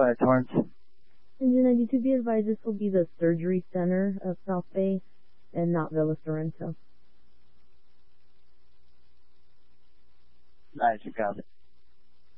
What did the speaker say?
Torrance. Engine 92, be advised this will be the surgery center of South Bay and not Villa Sorrento. Nice, you got it.